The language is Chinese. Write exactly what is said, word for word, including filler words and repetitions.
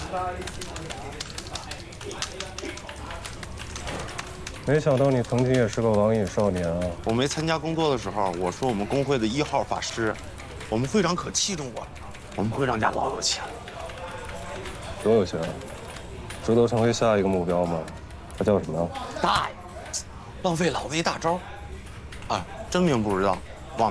没想到你曾经也是个网瘾少年啊！ 我没参加工作的时候，我是我们工会的一号法师，我们会长可器重我了。我们会长家老有钱了， 多有钱？值得成为下一个目标吗？他叫什么呀？ 大爷，浪费老子一大招。啊，真名不知道。